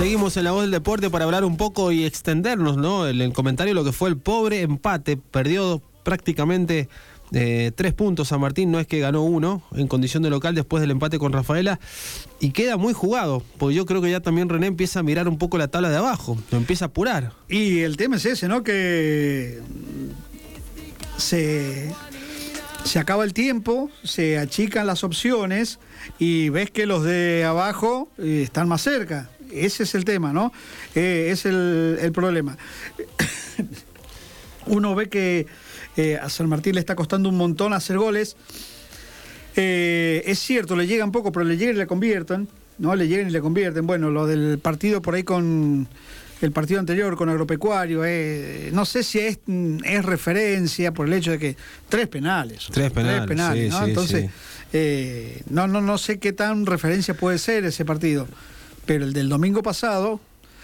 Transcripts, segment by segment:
Seguimos en La Voz del Deporte para hablar un poco y extendernos, ¿no? El comentario de lo que fue el pobre empate. Perdió prácticamente 3 puntos San Martín, no es que ganó 1 en condición de local después del empate con Rafaela, y queda muy jugado, porque yo creo que ya también René empieza a mirar un poco la tabla de abajo, lo empieza a apurar. Y el tema es ese, ¿no? Que se acaba el tiempo, se achican las opciones y ves que los de abajo están más cerca. Ese es el tema, ¿no? Es el problema. Uno ve que a San Martín le está costando un montón hacer goles. Es cierto, le llegan poco, pero le llegan y le convierten, ¿no? Le llegan y le convierten. Bueno, lo del partido por ahí con el partido anterior con Agropecuario, no sé si es referencia por el hecho de que 3 penales. Tres penales, sí, ¿no? Sí, entonces, sí. No sé qué tan referencia puede ser ese partido. Pero el del domingo pasado,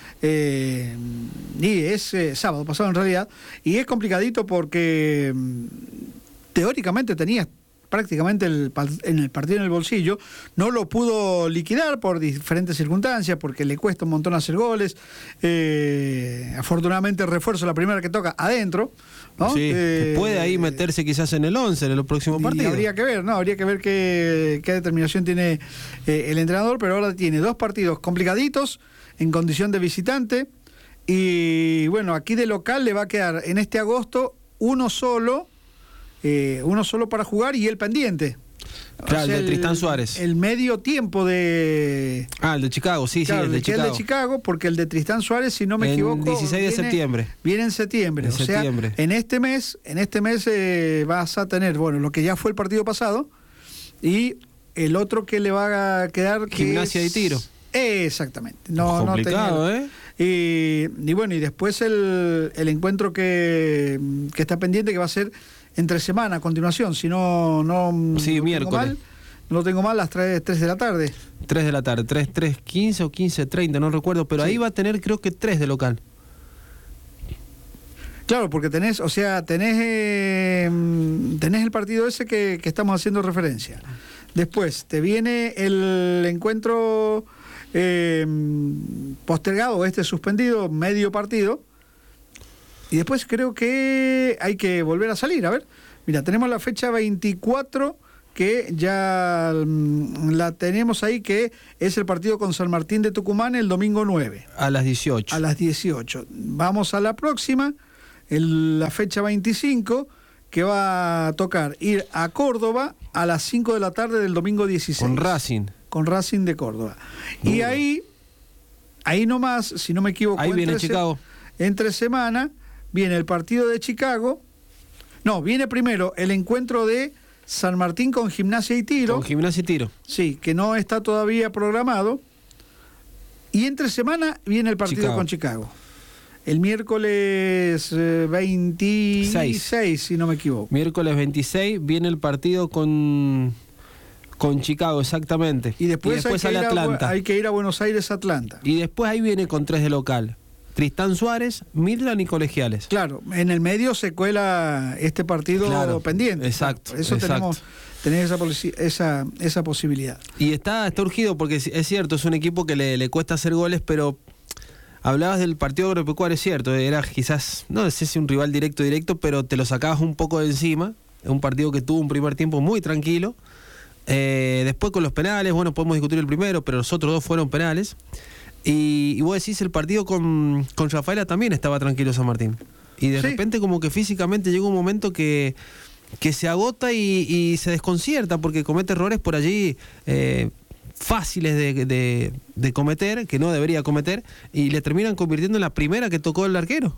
y es sábado pasado en realidad, y es complicadito porque teóricamente tenías prácticamente en el partido en el bolsillo, no lo pudo liquidar por diferentes circunstancias, porque le cuesta un montón hacer goles. Afortunadamente el refuerzo, la primera que toca, adentro, ¿no? Sí, puede ahí meterse quizás en el 11 en el próximo partido. Habría que ver, ¿no? Habría que ver qué determinación tiene el entrenador, pero ahora tiene 2 partidos complicaditos en condición de visitante, y bueno, aquí de local le va a quedar en este agosto uno solo para jugar y el pendiente. Claro, o sea, el de Tristán Suárez. El medio tiempo de... El de Chicago, sí, claro, el de Chicago. El de Chicago, porque el de Tristán Suárez, si no me equivoco... 16 de septiembre. Viene en septiembre. Sea, en este mes vas a tener, bueno, lo que ya fue el partido pasado, y el otro que le va a quedar... Gimnasia y Tiro. Exactamente. Complicado, Y bueno, y después el encuentro que está pendiente, que va a ser entre semana a continuación, si no sí, miércoles. No lo tengo mal, las 3 de la tarde. 3 de la tarde, 3:15 o 15:30, no recuerdo, pero sí. Ahí va a tener creo que 3 de local. Claro, porque tenés el partido ese que estamos haciendo referencia. Después te viene el encuentro postergado, suspendido, medio partido. Y después creo que hay que volver a salir. A ver, mira, tenemos la fecha 24, que ya la tenemos ahí, que es el partido con San Martín de Tucumán el domingo 9. A las 18. A las 18. Vamos a la próxima, la fecha 25, que va a tocar ir a Córdoba a las 5 de la tarde del domingo 16. Con Racing. Con Racing de Córdoba. Y ahí nomás, si no me equivoco, ahí viene Chicago. Entre semana viene el partido de Chicago. No, viene primero el encuentro de San Martín con Gimnasia y Tiro. Con Gimnasia y Tiro. Sí, que no está todavía programado. Y entre semana viene el partido con Chicago. El miércoles 26, si no me equivoco. Miércoles 26 viene el partido con Chicago, exactamente. Y después hay que ir a Buenos Aires, Atlanta. Y después ahí viene con 3 de local. Tristán Suárez, Midland y Colegiales. Claro, en el medio se cuela este partido pendiente. Exacto. Por eso tenés esa posibilidad. Y está urgido porque es cierto, es un equipo que le cuesta hacer goles, pero hablabas del partido agropecuario, es cierto, era quizás, no sé si un rival directo, pero te lo sacabas un poco de encima. Un partido que tuvo un primer tiempo muy tranquilo. Después con los penales, bueno, podemos discutir el primero, pero los otros 2 fueron penales. Y vos decís, el partido con Rafaela también estaba tranquilo San Martín. Y de repente como que físicamente llega un momento que se agota y se desconcierta porque comete errores por allí fáciles de cometer, que no debería cometer, y le terminan convirtiendo en la primera que tocó el arquero.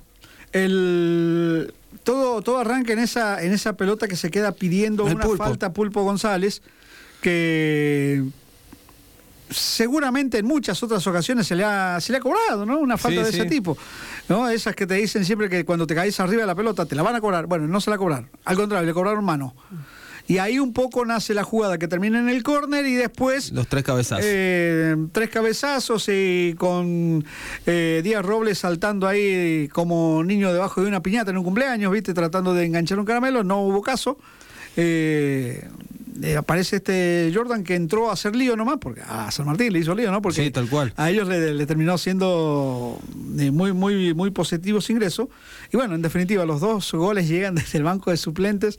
Todo arranca en esa pelota que se queda pidiendo una falta a Pulpo González, que seguramente en muchas otras ocasiones se le ha cobrado, ¿no? Una falta de ese tipo, ¿no? Esas que te dicen siempre que cuando te caes arriba de la pelota te la van a cobrar. Bueno, no se la cobraron, al contrario, le cobraron mano. Y ahí un poco nace la jugada que termina en el córner y después... Los 3 cabezazos. 3 cabezazos y con Díaz Robles saltando ahí como niño debajo de una piñata en un cumpleaños, ¿viste? Tratando de enganchar un caramelo, no hubo caso. aparece este Jordan que entró a hacer lío nomás, porque a San Martín le hizo lío, ¿no? Porque sí, tal cual. a ellos le terminó siendo muy positivo su ingreso. Y bueno, en definitiva, los 2 goles llegan desde el banco de suplentes.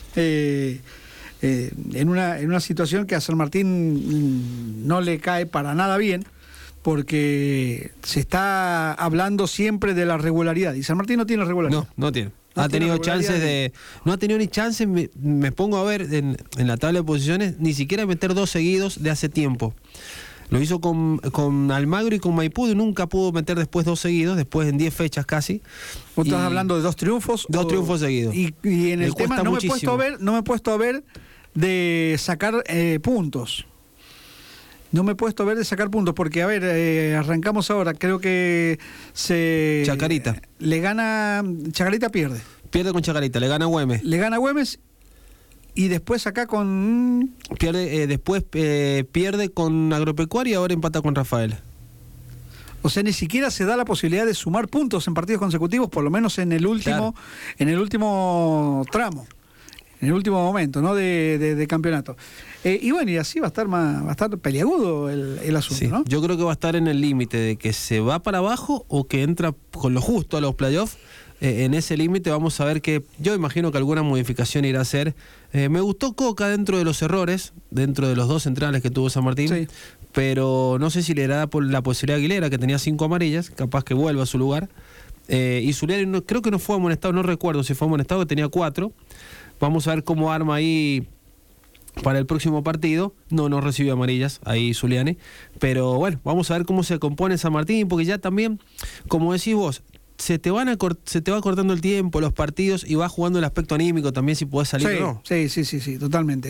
En una situación que a San Martín no le cae para nada bien, porque se está hablando siempre de la regularidad, y San Martín no tiene regularidad. No tiene. No ha tiene tenido chances de... No ha tenido ni chances, me pongo a ver en la tabla de posiciones, ni siquiera meter 2 seguidos de hace tiempo. Lo hizo con Almagro y con Maipú, y nunca pudo meter después 2 seguidos, después en 10 fechas casi. ¿Vos estás hablando de 2 triunfos? 2 triunfos seguidos. Y en el tema no me he puesto a ver de sacar puntos. No me he puesto a ver de sacar puntos, porque, a ver, arrancamos ahora, creo que Chacarita. Le gana... Chacarita pierde. Pierde con Chacarita, le gana a Güemes. Le gana a Güemes, y después acá con... Pierde con Agropecuario y ahora empata con Rafael. O sea, ni siquiera se da la posibilidad de sumar puntos en partidos consecutivos, por lo menos en el último, claro, en el último tramo. En el último momento, ¿no? de campeonato. Y bueno, y así va a estar peliagudo el asunto, sí, ¿no? yo creo que va a estar en el límite de que se va para abajo o que entra con lo justo a los playoffs. En ese límite vamos a ver que yo imagino que alguna modificación irá a hacer. Me gustó Coca dentro de los errores, dentro de los 2 centrales que tuvo San Martín, sí, pero no sé si le da por la posibilidad a Aguilera, que tenía 5 amarillas, capaz que vuelva a su lugar. Y Zuliani creo que no fue amonestado, no recuerdo si fue amonestado, que tenía 4. Vamos a ver cómo arma ahí para el próximo partido. No recibió amarillas ahí Zuliani, pero bueno, vamos a ver cómo se compone San Martín, porque ya también, como decís vos, se te va cortando el tiempo, los partidos, y va jugando el aspecto anímico también, si podés salir o no. Sí, totalmente.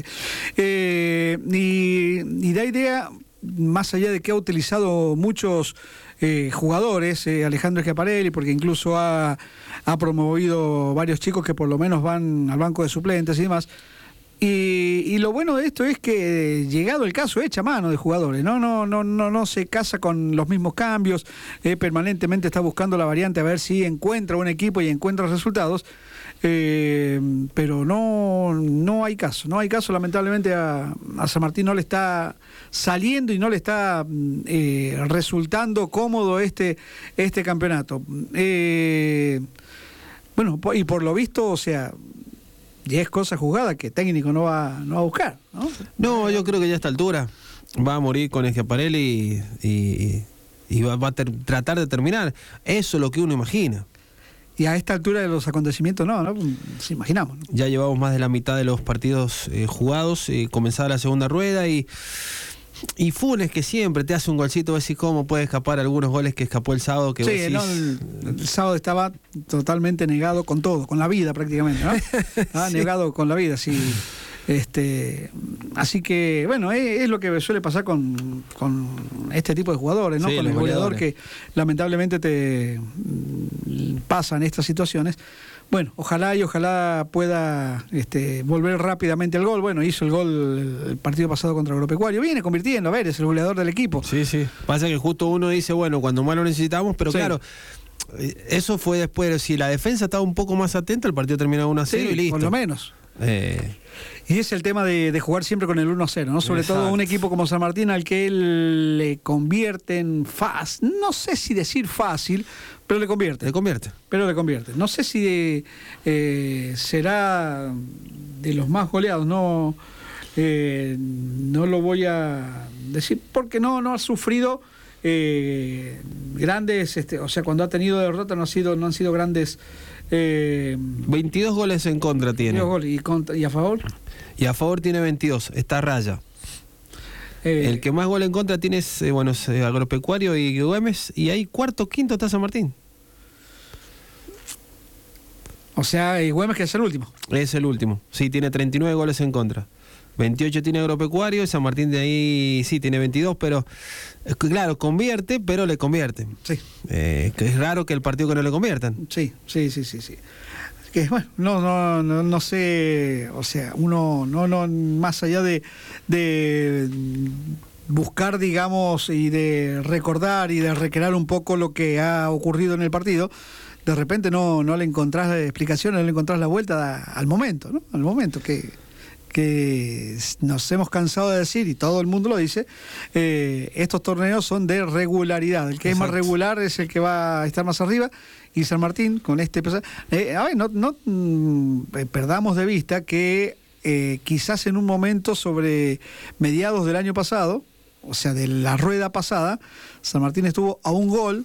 Y da idea, más allá de que ha utilizado muchos jugadores, Alejandro Schiaparelli, porque incluso ha promovido varios chicos que por lo menos van al banco de suplentes y demás. Y lo bueno de esto es que, llegado el caso, echa mano de jugadores, no se casa con los mismos cambios, permanentemente está buscando la variante a ver si encuentra un equipo y encuentra resultados, pero no hay caso, lamentablemente a San Martín no le está saliendo y no le está resultando cómodo este campeonato. Bueno, y por lo visto, o sea, 10 cosas jugadas que técnico no va a buscar, ¿no? No, yo creo que ya a esta altura va a morir con Schiaparelli y va a tratar de terminar. Eso es lo que uno imagina. Y a esta altura de los acontecimientos, no nos imaginamos, ¿no? Ya llevamos más de la mitad de los partidos jugados, comenzada la segunda rueda, y Funes, que siempre te hace un golcito, ves cómo puede escapar algunos goles que escapó el sábado. Que sí, decís... no, el sábado estaba totalmente negado con todo, con la vida prácticamente, ¿no? Estaba sí, negado con la vida, sí. Así que, bueno, es lo que suele pasar con este tipo de jugadores, ¿no? Sí, con el goleador que lamentablemente te pasan estas situaciones. Bueno, ojalá pueda volver rápidamente al gol. Bueno, hizo el gol el partido pasado contra Agropecuario. Viene convirtiendo, a ver, es el goleador del equipo. Sí. Pasa que justo uno dice, bueno, cuando más lo necesitamos, pero sí, claro, eso fue después. Si la defensa estaba un poco más atenta, el partido termina 1-0 sí, y listo. Por lo menos. Y es el tema de jugar siempre con el 1-0, ¿no? Sobre todo un equipo como San Martín, al que él le convierten fácil, no sé si decir fácil, pero le convierte. Pero le convierte. No sé si será de los más goleados, no lo voy a decir, porque no ha sufrido grandes, o sea, cuando ha tenido derrota no han sido grandes. 22 goles en contra tiene. 22 goles. ¿Y a favor? Y a favor tiene 22, está a raya. El que más goles en contra tiene es Agropecuario y Güemes, y ahí cuarto, quinto está San Martín. O sea, Güemes que es el último. Es el último, sí, tiene 39 goles en contra. 28 tiene Agropecuario, y San Martín de ahí sí tiene 22, pero claro, convierte, pero le convierte. Sí. Que es raro que el partido que no le conviertan. Sí. Que bueno, no sé, o sea, uno no más allá de buscar, digamos, y de recordar y de recrear un poco lo que ha ocurrido en el partido, de repente no le encontrás explicación, no le encontrás la vuelta al momento, ¿no? Al momento que que nos hemos cansado de decir, y todo el mundo lo dice, estos torneos son de regularidad. El que es más regular es el que va a estar más arriba, y San Martín, con este... no perdamos de vista que quizás en un momento sobre mediados del año pasado, o sea, de la rueda pasada, San Martín estuvo a un gol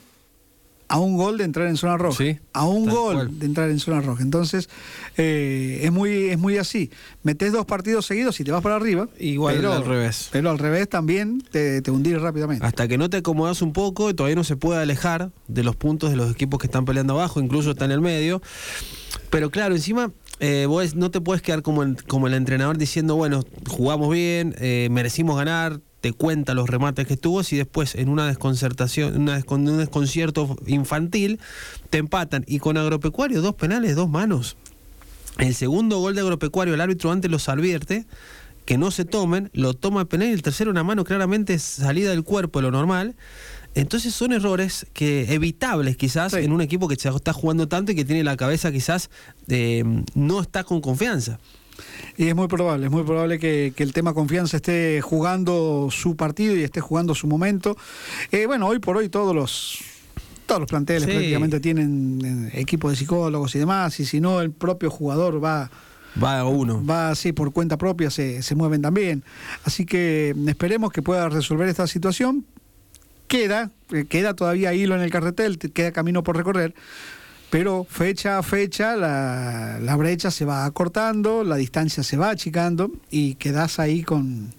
de entrar en zona roja, sí, a un gol de entrar en zona roja. Entonces, es muy así. Metés 2 partidos seguidos y te vas para arriba. Igual pero, al revés. Pero al revés también te hundís rápidamente. Hasta que no te acomodas un poco, todavía no se puede alejar de los puntos de los equipos que están peleando abajo, incluso está en el medio. Pero claro, encima... vos no te puedes quedar como el entrenador diciendo, bueno, jugamos bien, merecimos ganar, te cuenta los remates que tuvo, si después en una desconcertación, un desconcierto infantil, te empatan. Y con Agropecuario, 2 penales, 2 manos. El segundo gol de Agropecuario, el árbitro antes los advierte que no se tomen, lo toma penal, y el tercero una mano claramente salida del cuerpo de lo normal. Entonces son errores que evitables quizás en un equipo que se está jugando tanto y que tiene la cabeza quizás no está con confianza. Y es muy probable que el tema confianza esté jugando su partido y esté jugando su momento. Bueno, hoy por hoy todos los planteles prácticamente tienen equipo de psicólogos y demás, y si no el propio jugador va a uno. Va así por cuenta propia, se mueven también. Así que esperemos que pueda resolver esta situación. Queda todavía hilo en el carretel, queda camino por recorrer, pero fecha a fecha la brecha se va acortando, la distancia se va achicando y quedás ahí con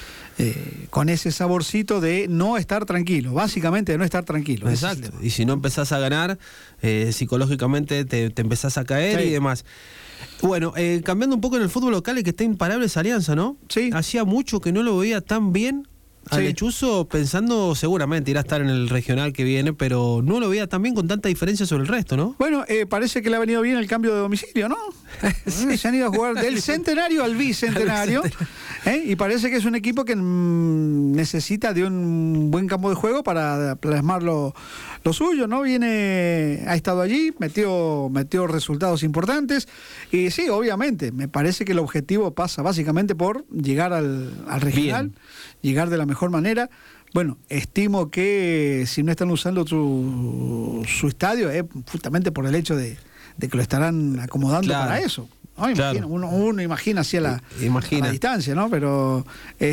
ese saborcito de no estar tranquilo, básicamente de no estar tranquilo. Exacto, y si no empezás a ganar, psicológicamente te empezás a caer y demás. Bueno, cambiando un poco en el fútbol local, el que está imparable es Alianza, ¿no? Sí. Hacía mucho que no lo veía tan bien a Lechuzo, pensando seguramente ir a estar en el regional que viene, pero no lo veía tan bien con tanta diferencia sobre el resto, ¿no? Bueno, parece que le ha venido bien el cambio de domicilio, ¿no? Sí. Se han ido a jugar del centenario al bicentenario, y parece que es un equipo que necesita de un buen campo de juego para plasmar lo suyo, ¿no? Ha estado allí, metió resultados importantes, y sí, obviamente, me parece que el objetivo pasa básicamente por llegar al regional, llegar de la mejor manera. Bueno, estimo que si no están usando su estadio es justamente por el hecho de que lo estarán acomodando para eso. ¿No? Uno imagina así a la distancia, ¿no? Pero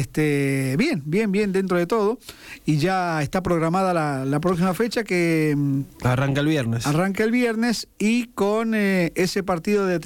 bien dentro de todo, y ya está programada la próxima fecha que arranca el viernes. Y con ese partido de